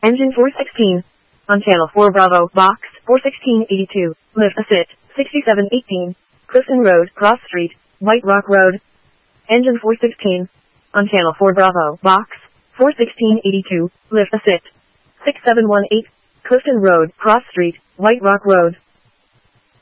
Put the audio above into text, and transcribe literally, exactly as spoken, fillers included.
Engine four sixteen. On channel four Bravo, box, four sixteen eighty-two, lift a sit, sixty-seven eighteen, Clifton Road, Cross Street, White Rock Road. Engine four sixteen. On channel four Bravo, box, four sixteen eighty-two, lift a sit, six seven one eight, Clifton Road, Cross Street, White Rock Road.